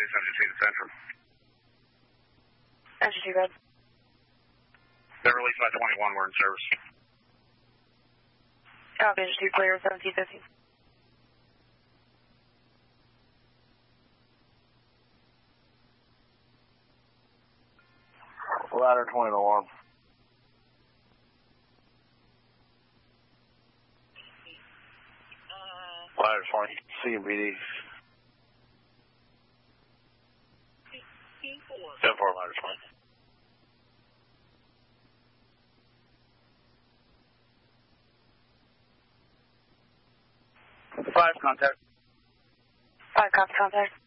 Engine 2 to Central. Engine 2, bud. They're released by 21, we're in service. Copy, Engine 2, clear, 1750. Ladder 20 alarm. Ladder 20, CMBD. 10-4, ladder 20. 5, contact. 5, copy, contact.